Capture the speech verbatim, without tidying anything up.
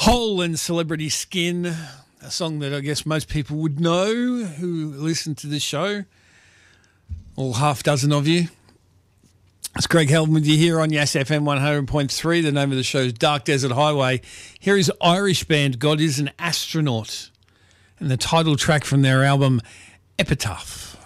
Hole and Celebrity Skin, a song that I guess most people would know who listen to this show, all half dozen of you. It's Greg Helton with you here on Yass F M one hundred point three. The name of the show is Dark Desert Highway. Here is Irish band God Is an Astronaut and the title track from their album Epitaph.